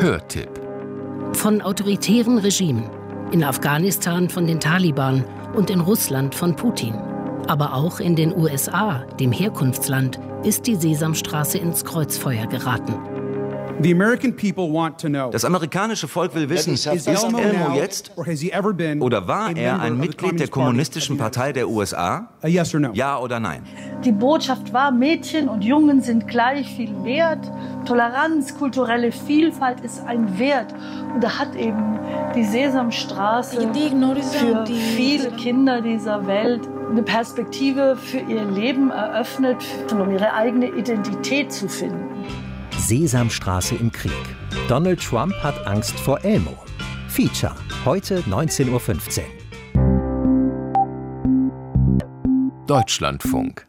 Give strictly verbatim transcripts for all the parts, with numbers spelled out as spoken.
Hörtipp. Von autoritären Regimen, in Afghanistan von den Taliban und in Russland von Putin. Aber auch in den U S A, dem Herkunftsland, ist die Sesamstraße ins Kreuzfeuer geraten. Das amerikanische Volk will wissen, ist Elmo jetzt oder war er ein Mitglied der Kommunistischen Partei der U S A? Ja oder nein? Die Botschaft war, Mädchen und Jungen sind gleich viel wert. Toleranz, kulturelle Vielfalt ist ein Wert. Und da hat eben die Sesamstraße für viele Kinder dieser Welt eine Perspektive für ihr Leben eröffnet, um ihre eigene Identität zu finden. Sesamstraße im Krieg. Donald Trump hat Angst vor Elmo. Feature, heute neunzehn Uhr fünfzehn. Deutschlandfunk.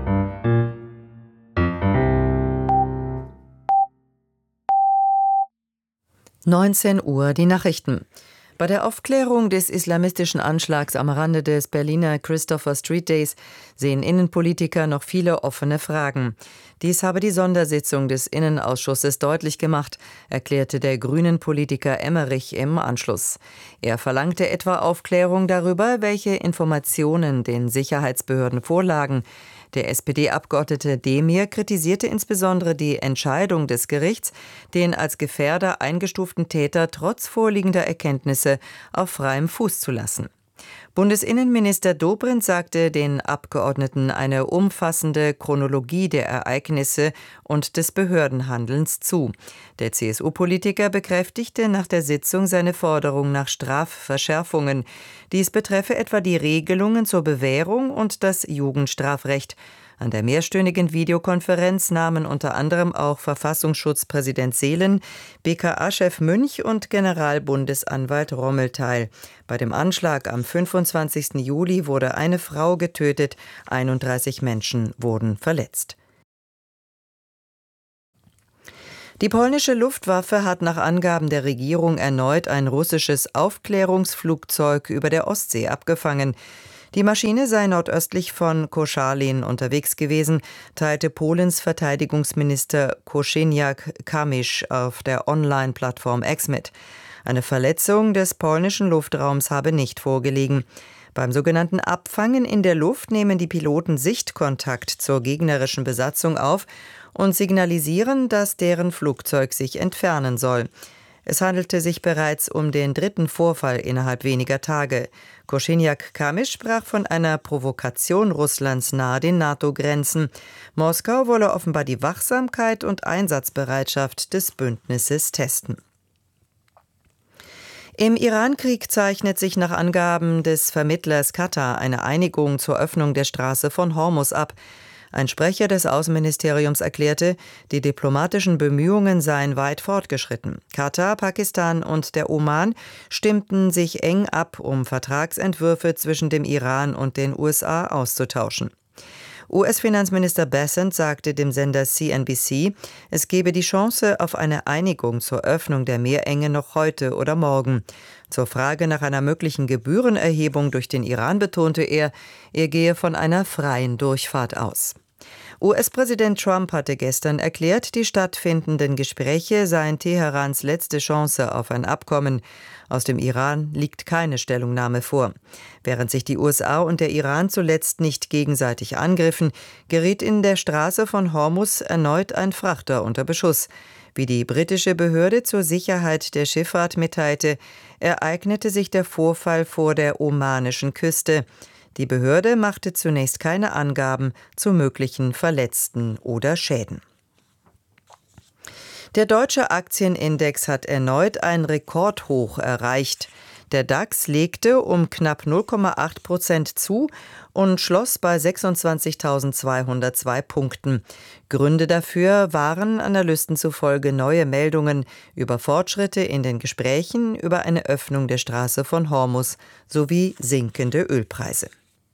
neunzehn Uhr, die Nachrichten. Bei der Aufklärung des islamistischen Anschlags am Rande des Berliner Christopher Street Days sehen Innenpolitiker noch viele offene Fragen. Dies habe die Sondersitzung des Innenausschusses deutlich gemacht, erklärte der Grünen-Politiker Emmerich im Anschluss. Er verlangte etwa Aufklärung darüber, welche Informationen den Sicherheitsbehörden vorlagen. Der S P D-Abgeordnete Demir kritisierte insbesondere die Entscheidung des Gerichts, den als Gefährder eingestuften Täter trotz vorliegender Erkenntnisse auf freiem Fuß zu lassen. Bundesinnenminister Dobrindt sagte den Abgeordneten eine umfassende Chronologie der Ereignisse und des Behördenhandelns zu. Der C S U-Politiker bekräftigte nach der Sitzung seine Forderung nach Strafverschärfungen. Dies betreffe etwa die Regelungen zur Bewährung und das Jugendstrafrecht. An der mehrstündigen Videokonferenz nahmen unter anderem auch Verfassungsschutzpräsident Seelen, B K A-Chef Münch und Generalbundesanwalt Rommel teil. Bei dem Anschlag am fünfundzwanzigsten Juli wurde eine Frau getötet, einunddreißig Menschen wurden verletzt. Die polnische Luftwaffe hat nach Angaben der Regierung erneut ein russisches Aufklärungsflugzeug über der Ostsee abgefangen. Die Maschine sei nordöstlich von Koszalin unterwegs gewesen, teilte Polens Verteidigungsminister Kosiniak-Kamysz auf der Online-Plattform X mit. Eine Verletzung des polnischen Luftraums habe nicht vorgelegen. Beim sogenannten Abfangen in der Luft nehmen die Piloten Sichtkontakt zur gegnerischen Besatzung auf und signalisieren, dass deren Flugzeug sich entfernen soll. Es handelte sich bereits um den dritten Vorfall innerhalb weniger Tage. Kosiniak-Kamysz sprach von einer Provokation Russlands nahe den NATO-Grenzen. Moskau wolle offenbar die Wachsamkeit und Einsatzbereitschaft des Bündnisses testen. Im Iran-Krieg zeichnet sich nach Angaben des Vermittlers Katar eine Einigung zur Öffnung der Straße von Hormuz ab. Ein Sprecher des Außenministeriums erklärte, die diplomatischen Bemühungen seien weit fortgeschritten. Katar, Pakistan und der Oman stimmten sich eng ab, um Vertragsentwürfe zwischen dem Iran und den U S A auszutauschen. U S-Finanzminister Bessent sagte dem Sender C N B C, es gebe die Chance auf eine Einigung zur Öffnung der Meerenge noch heute oder morgen. Zur Frage nach einer möglichen Gebührenerhebung durch den Iran betonte er, er gehe von einer freien Durchfahrt aus. U S-Präsident Trump hatte gestern erklärt, die stattfindenden Gespräche seien Teherans letzte Chance auf ein Abkommen. Aus dem Iran liegt keine Stellungnahme vor. Während sich die U S A und der Iran zuletzt nicht gegenseitig angriffen, geriet in der Straße von Hormuz erneut ein Frachter unter Beschuss. Wie die britische Behörde zur Sicherheit der Schifffahrt mitteilte, ereignete sich der Vorfall vor der omanischen Küste. Die Behörde machte zunächst keine Angaben zu möglichen Verletzten oder Schäden. Der deutsche Aktienindex hat erneut ein Rekordhoch erreicht. Der DAX legte um knapp null Komma acht Prozent zu und schloss bei sechsundzwanzigtausendzweihundertzwei Punkten. Gründe dafür waren Analysten zufolge neue Meldungen über Fortschritte in den Gesprächen über eine Öffnung der Straße von Hormuz sowie sinkende Ölpreise.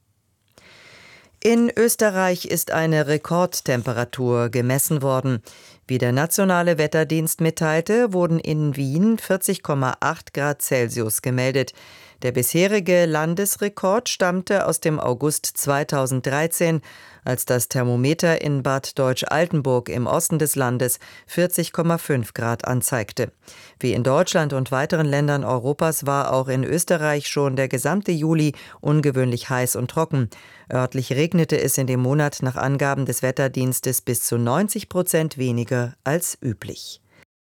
In Österreich ist eine Rekordtemperatur gemessen worden. Wie der nationale Wetterdienst mitteilte, wurden in Wien vierzig Komma acht Grad Celsius gemeldet. Der bisherige Landesrekord stammte aus dem August zweitausenddreizehn, als das Thermometer in Bad Deutsch-Altenburg im Osten des Landes vierzig Komma fünf Grad anzeigte. Wie in Deutschland und weiteren Ländern Europas war auch in Österreich schon der gesamte Juli ungewöhnlich heiß und trocken. Örtlich regnete es in dem Monat nach Angaben des Wetterdienstes bis zu neunzig Prozent weniger als üblich.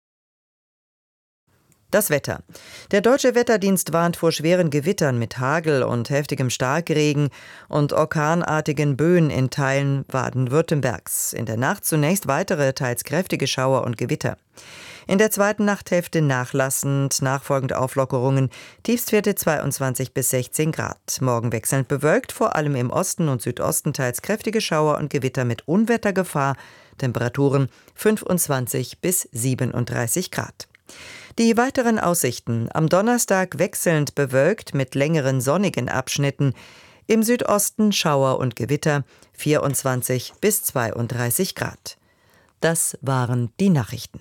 Das Wetter. Der Deutsche Wetterdienst warnt vor schweren Gewittern mit Hagel und heftigem Starkregen und orkanartigen Böen in Teilen Baden-Württembergs. In der Nacht zunächst weitere, teils kräftige Schauer und Gewitter. In der zweiten Nachthälfte nachlassend, nachfolgend Auflockerungen, Tiefstwerte zweiundzwanzig bis sechzehn Grad. Morgen wechselnd bewölkt, vor allem im Osten und Südosten teils kräftige Schauer und Gewitter mit Unwettergefahr. Temperaturen fünfundzwanzig bis siebenunddreißig Grad. Die weiteren Aussichten: am Donnerstag wechselnd bewölkt mit längeren sonnigen Abschnitten, im Südosten Schauer und Gewitter, vierundzwanzig bis zweiunddreißig Grad. Das waren die Nachrichten.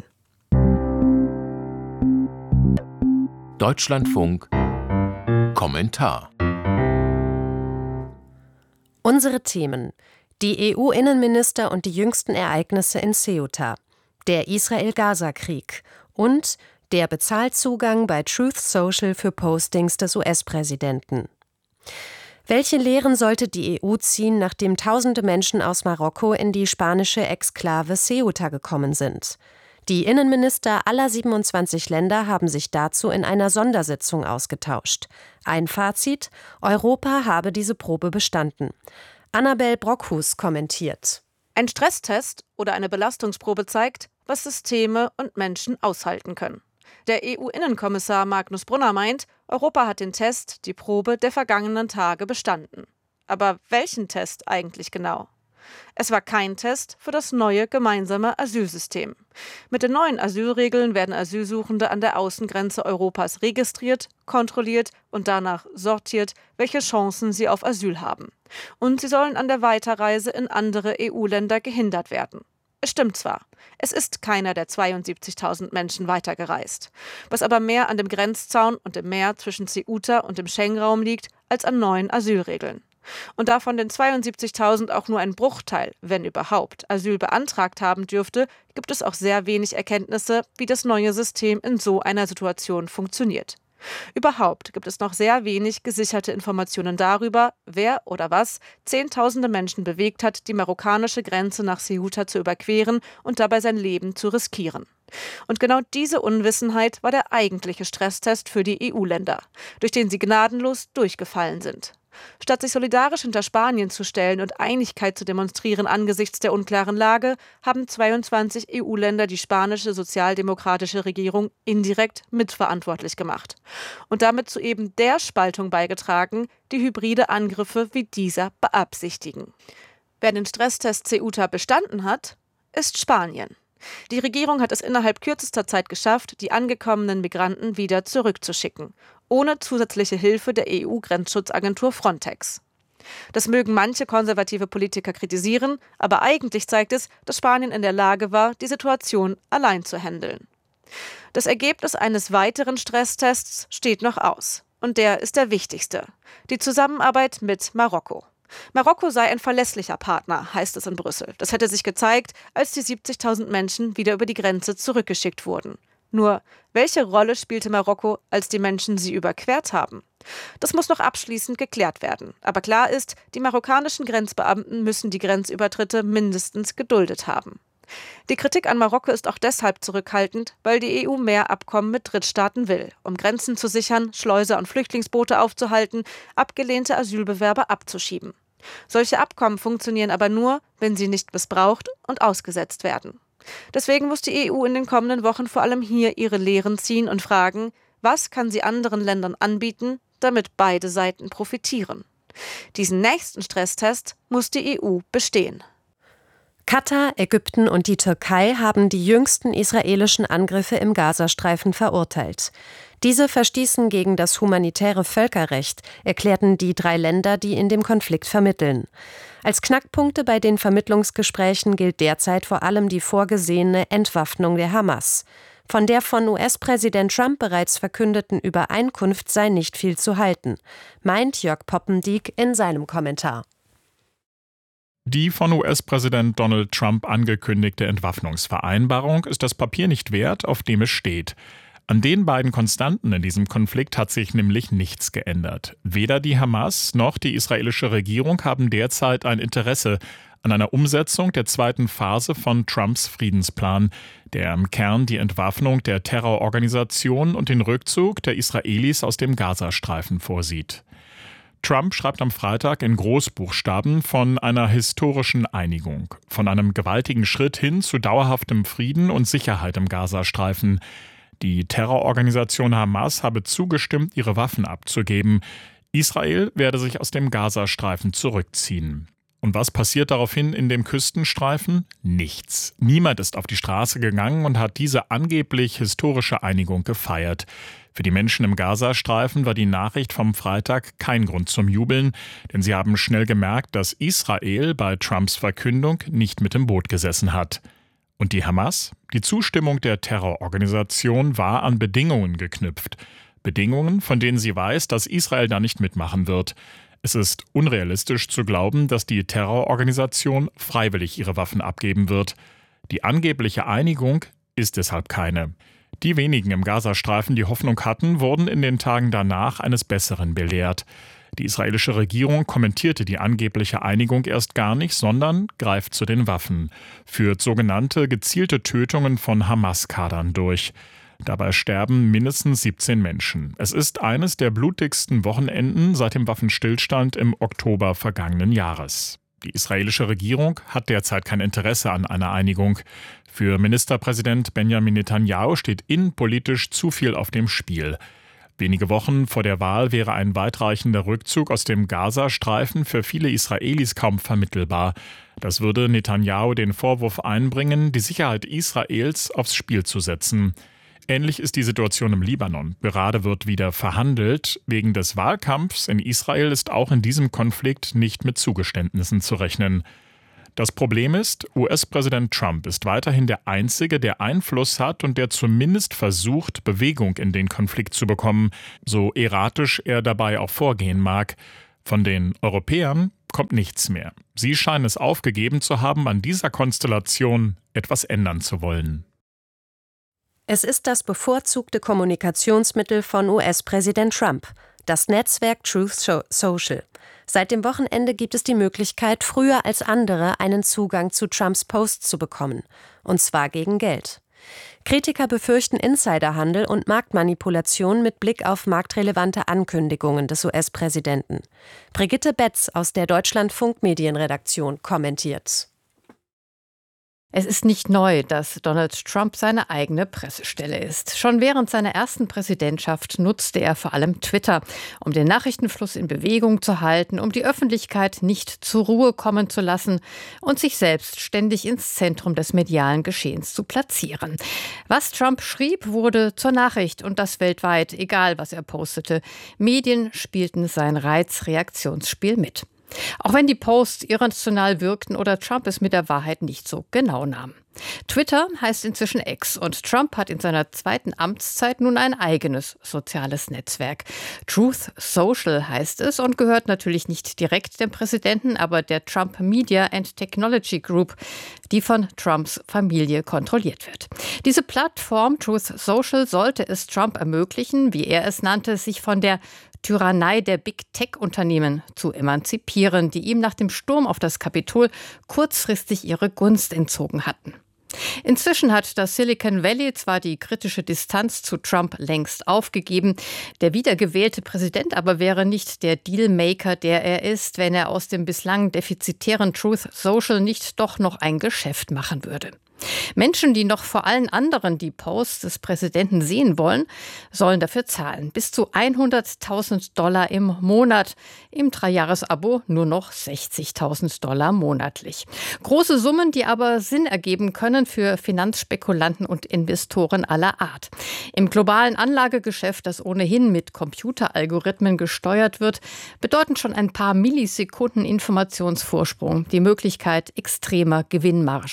Deutschlandfunk Kommentar. Unsere Themen: die E U-Innenminister und die jüngsten Ereignisse in Ceuta, der Israel-Gaza-Krieg und der Bezahlzugang bei Truth Social für Postings des U S-Präsidenten. Welche Lehren sollte die E U ziehen, nachdem tausende Menschen aus Marokko in die spanische Exklave Ceuta gekommen sind? Die Innenminister aller siebenundzwanzig Länder haben sich dazu in einer Sondersitzung ausgetauscht. Ein Fazit: Europa habe diese Probe bestanden. Annabel Brockhus kommentiert. Ein Stresstest oder eine Belastungsprobe zeigt, was Systeme und Menschen aushalten können. Der E U-Innenkommissar Magnus Brunner meint, Europa hat den Test, die Probe der vergangenen Tage bestanden. Aber welchen Test eigentlich genau? Es war kein Test für das neue gemeinsame Asylsystem. Mit den neuen Asylregeln werden Asylsuchende an der Außengrenze Europas registriert, kontrolliert und danach sortiert, welche Chancen sie auf Asyl haben. Und sie sollen an der Weiterreise in andere E U-Länder gehindert werden. Es stimmt zwar, es ist keiner der zweiundsiebzigtausend Menschen weitergereist. Was aber mehr an dem Grenzzaun und dem Meer zwischen Ceuta und dem Schengen-Raum liegt, als an neuen Asylregeln. Und da von den zweiundsiebzigtausend auch nur ein Bruchteil, wenn überhaupt, Asyl beantragt haben dürfte, gibt es auch sehr wenig Erkenntnisse, wie das neue System in so einer Situation funktioniert. Überhaupt gibt es noch sehr wenig gesicherte Informationen darüber, wer oder was Zehntausende Menschen bewegt hat, die marokkanische Grenze nach Ceuta zu überqueren und dabei sein Leben zu riskieren. Und genau diese Unwissenheit war der eigentliche Stresstest für die E U-Länder, durch den sie gnadenlos durchgefallen sind. Statt sich solidarisch hinter Spanien zu stellen und Einigkeit zu demonstrieren angesichts der unklaren Lage, haben zweiundzwanzig E U-Länder die spanische sozialdemokratische Regierung indirekt mitverantwortlich gemacht und damit zu eben der Spaltung beigetragen, die hybride Angriffe wie dieser beabsichtigen. Wer den Stresstest Ceuta bestanden hat, ist Spanien. Die Regierung hat es innerhalb kürzester Zeit geschafft, die angekommenen Migranten wieder zurückzuschicken, ohne zusätzliche Hilfe der E U-Grenzschutzagentur Frontex. Das mögen manche konservative Politiker kritisieren, aber eigentlich zeigt es, dass Spanien in der Lage war, die Situation allein zu handeln. Das Ergebnis eines weiteren Stresstests steht noch aus. Und der ist der wichtigste: die Zusammenarbeit mit Marokko. Marokko sei ein verlässlicher Partner, heißt es in Brüssel. Das hätte sich gezeigt, als die siebzigtausend Menschen wieder über die Grenze zurückgeschickt wurden. Nur, welche Rolle spielte Marokko, als die Menschen sie überquert haben? Das muss noch abschließend geklärt werden. Aber klar ist, die marokkanischen Grenzbeamten müssen die Grenzübertritte mindestens geduldet haben. Die Kritik an Marokko ist auch deshalb zurückhaltend, weil die E U mehr Abkommen mit Drittstaaten will, um Grenzen zu sichern, Schleuser und Flüchtlingsboote aufzuhalten, abgelehnte Asylbewerber abzuschieben. Solche Abkommen funktionieren aber nur, wenn sie nicht missbraucht und ausgesetzt werden. Deswegen muss die E U in den kommenden Wochen vor allem hier ihre Lehren ziehen und fragen, was kann sie anderen Ländern anbieten, damit beide Seiten profitieren. Diesen nächsten Stresstest muss die E U bestehen. Katar, Ägypten und die Türkei haben die jüngsten israelischen Angriffe im Gazastreifen verurteilt. Diese verstießen gegen das humanitäre Völkerrecht, erklärten die drei Länder, die in dem Konflikt vermitteln. Als Knackpunkte bei den Vermittlungsgesprächen gilt derzeit vor allem die vorgesehene Entwaffnung der Hamas. Von der von U S-Präsident Trump bereits verkündeten Übereinkunft sei nicht viel zu halten, meint Jörg Poppendiek in seinem Kommentar. Die von U S-Präsident Donald Trump angekündigte Entwaffnungsvereinbarung ist das Papier nicht wert, auf dem es steht. An den beiden Konstanten in diesem Konflikt hat sich nämlich nichts geändert. Weder die Hamas noch die israelische Regierung haben derzeit ein Interesse an einer Umsetzung der zweiten Phase von Trumps Friedensplan, der im Kern die Entwaffnung der Terrororganisation und den Rückzug der Israelis aus dem Gazastreifen vorsieht. Trump schreibt am Freitag in Großbuchstaben von einer historischen Einigung, von einem gewaltigen Schritt hin zu dauerhaftem Frieden und Sicherheit im Gazastreifen. Die Terrororganisation Hamas habe zugestimmt, ihre Waffen abzugeben. Israel werde sich aus dem Gazastreifen zurückziehen. Und was passiert daraufhin in dem Küstenstreifen? Nichts. Niemand ist auf die Straße gegangen und hat diese angeblich historische Einigung gefeiert. Für die Menschen im Gazastreifen war die Nachricht vom Freitag kein Grund zum Jubeln, denn sie haben schnell gemerkt, dass Israel bei Trumps Verkündung nicht mit im Boot gesessen hat. Und die Hamas? Die Zustimmung der Terrororganisation war an Bedingungen geknüpft. Bedingungen, von denen sie weiß, dass Israel da nicht mitmachen wird. Es ist unrealistisch zu glauben, dass die Terrororganisation freiwillig ihre Waffen abgeben wird. Die angebliche Einigung ist deshalb keine. Die wenigen im Gazastreifen, die Hoffnung hatten, wurden in den Tagen danach eines Besseren belehrt. Die israelische Regierung kommentierte die angebliche Einigung erst gar nicht, sondern greift zu den Waffen, führt sogenannte gezielte Tötungen von Hamas-Kadern durch. Dabei sterben mindestens siebzehn Menschen. Es ist eines der blutigsten Wochenenden seit dem Waffenstillstand im Oktober vergangenen Jahres. Die israelische Regierung hat derzeit kein Interesse an einer Einigung. Für Ministerpräsident Benjamin Netanyahu steht innenpolitisch zu viel auf dem Spiel. Wenige Wochen vor der Wahl wäre ein weitreichender Rückzug aus dem Gazastreifen für viele Israelis kaum vermittelbar. Das würde Netanyahu den Vorwurf einbringen, die Sicherheit Israels aufs Spiel zu setzen. Ähnlich ist die Situation im Libanon. Gerade wird wieder verhandelt. Wegen des Wahlkampfs in Israel ist auch in diesem Konflikt nicht mit Zugeständnissen zu rechnen. Das Problem ist, U S-Präsident Trump ist weiterhin der Einzige, der Einfluss hat und der zumindest versucht, Bewegung in den Konflikt zu bekommen, so erratisch er dabei auch vorgehen mag. Von den Europäern kommt nichts mehr. Sie scheinen es aufgegeben zu haben, an dieser Konstellation etwas ändern zu wollen. Es ist das bevorzugte Kommunikationsmittel von U S-Präsident Trump, das Netzwerk Truth Social. Seit dem Wochenende gibt es die Möglichkeit, früher als andere einen Zugang zu Trumps Posts zu bekommen, und zwar gegen Geld. Kritiker befürchten Insiderhandel und Marktmanipulation mit Blick auf marktrelevante Ankündigungen des U S-Präsidenten. Brigitte Betz aus der Deutschlandfunk Medienredaktion kommentiert. Es ist nicht neu, dass Donald Trump seine eigene Pressestelle ist. Schon während seiner ersten Präsidentschaft nutzte er vor allem Twitter, um den Nachrichtenfluss in Bewegung zu halten, um die Öffentlichkeit nicht zur Ruhe kommen zu lassen und sich selbst ständig ins Zentrum des medialen Geschehens zu platzieren. Was Trump schrieb, wurde zur Nachricht und das weltweit, egal was er postete. Medien spielten sein Reizreaktionsspiel mit. Auch wenn die Posts irrational wirkten oder Trump es mit der Wahrheit nicht so genau nahm. Twitter heißt inzwischen X und Trump hat in seiner zweiten Amtszeit nun ein eigenes soziales Netzwerk. Truth Social heißt es und gehört natürlich nicht direkt dem Präsidenten, aber der Trump Media and Technology Group, die von Trumps Familie kontrolliert wird. Diese Plattform Truth Social sollte es Trump ermöglichen, wie er es nannte, sich von der Tyrannei der Big-Tech-Unternehmen zu emanzipieren, die ihm nach dem Sturm auf das Kapitol kurzfristig ihre Gunst entzogen hatten. Inzwischen hat das Silicon Valley zwar die kritische Distanz zu Trump längst aufgegeben, der wiedergewählte Präsident aber wäre nicht der Dealmaker, der er ist, wenn er aus dem bislang defizitären Truth Social nicht doch noch ein Geschäft machen würde. Menschen, die noch vor allen anderen die Posts des Präsidenten sehen wollen, sollen dafür zahlen. Bis zu hunderttausend Dollar im Monat. Im Dreijahres-Abo nur noch sechzigtausend Dollar monatlich. Große Summen, die aber Sinn ergeben können für Finanzspekulanten und Investoren aller Art. Im globalen Anlagegeschäft, das ohnehin mit Computeralgorithmen gesteuert wird, bedeuten schon ein paar Millisekunden Informationsvorsprung die Möglichkeit extremer Gewinnmargen.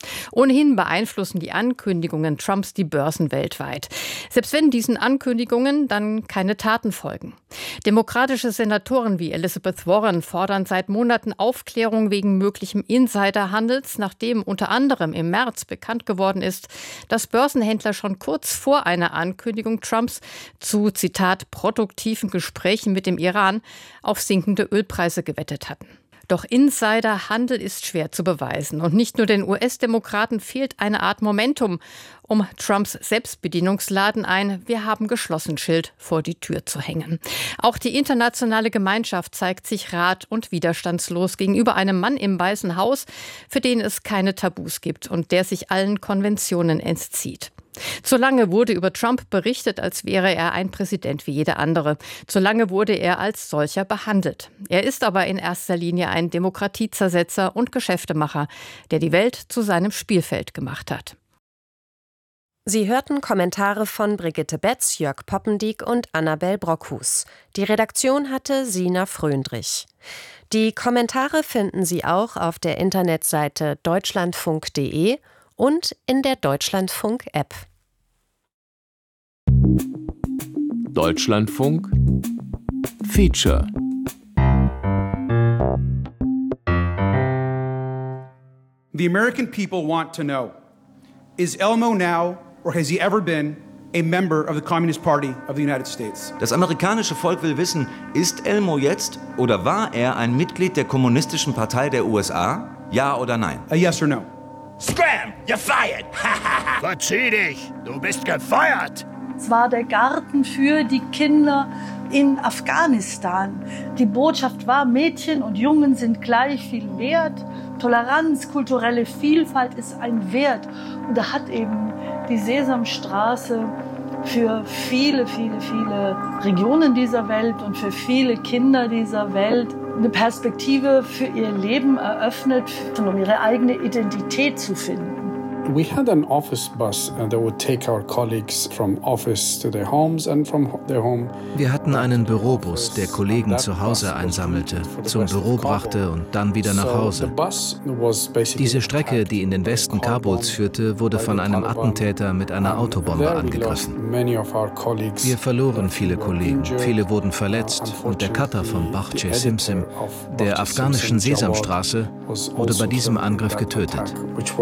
Ohnehin beeinflussen die Ankündigungen Trumps die Börsen weltweit. Selbst wenn diesen Ankündigungen dann keine Taten folgen. Demokratische Senatoren wie Elizabeth Warren fordern seit Monaten Aufklärung wegen möglichem Insiderhandels, nachdem unter anderem im März bekannt geworden ist, dass Börsenhändler schon kurz vor einer Ankündigung Trumps zu, Zitat, produktiven Gesprächen mit dem Iran auf sinkende Ölpreise gewettet hatten. Doch Insiderhandel ist schwer zu beweisen. Und nicht nur den U S-Demokraten fehlt eine Art Momentum, um Trumps Selbstbedienungsladen ein „Wir haben geschlossen" Schild vor die Tür zu hängen. Auch die internationale Gemeinschaft zeigt sich rat- und widerstandslos gegenüber einem Mann im Weißen Haus, für den es keine Tabus gibt und der sich allen Konventionen entzieht. Zu lange wurde über Trump berichtet, als wäre er ein Präsident wie jeder andere. Zu lange wurde er als solcher behandelt. Er ist aber in erster Linie ein Demokratiezersetzer und Geschäftemacher, der die Welt zu seinem Spielfeld gemacht hat. Sie hörten Kommentare von Brigitte Betz, Jörg Poppendiek und Annabel Brockhus. Die Redaktion hatte Sina Fröndrich. Die Kommentare finden Sie auch auf der Internetseite deutschlandfunk punkt de und in der Deutschlandfunk-App. Deutschlandfunk Feature. The American people want to know, is Elmo now, or has he ever been, a member of the Communist Party of the United States? Das amerikanische Volk will wissen, ist Elmo jetzt oder war er ein Mitglied der Kommunistischen Partei der U S A? Ja oder nein? A yes or no? Scram, you're fired! Verzieh dich, du bist gefeuert! Es war der Garten für die Kinder in Afghanistan. Die Botschaft war, Mädchen und Jungen sind gleich viel wert. Toleranz, kulturelle Vielfalt ist ein Wert. Und da hat eben die Sesamstraße für viele, viele, viele Regionen dieser Welt und für viele Kinder dieser Welt eine Perspektive für ihr Leben eröffnet, um ihre eigene Identität zu finden. We had an office bus that would take our colleagues from office to their homes and from their home. Wir hatten einen Bürobus, der Kollegen zu Hause einsammelte, zum Büro brachte und dann wieder nach Hause. Diese Strecke, die in den Westen Kabuls führte, wurde von einem Attentäter mit einer Autobombe angegriffen. Wir verloren viele Kollegen, viele wurden verletzt und der Cutter von Bahce Simsim, der afghanischen Sesamstraße, wurde bei diesem Angriff getötet.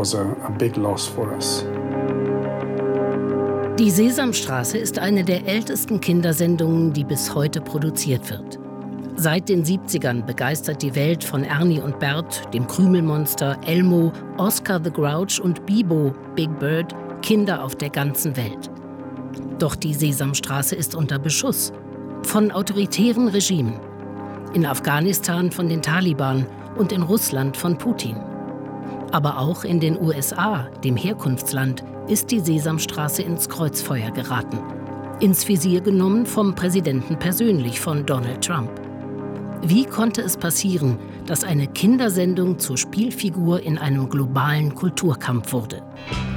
Die Sesamstraße ist eine der ältesten Kindersendungen, die bis heute produziert wird. Seit den siebzigern begeistert die Welt von Ernie und Bert, dem Krümelmonster, Elmo, Oscar the Grouch und Bibo, Big Bird, Kinder auf der ganzen Welt. Doch die Sesamstraße ist unter Beschuss von autoritären Regimen. In Afghanistan von den Taliban und in Russland von Putin. Aber auch in den U S A, dem Herkunftsland, ist die Sesamstraße ins Kreuzfeuer geraten. Ins Visier genommen vom Präsidenten persönlich, von Donald Trump. Wie konnte es passieren, dass eine Kindersendung zur Spielfigur in einem globalen Kulturkampf wurde?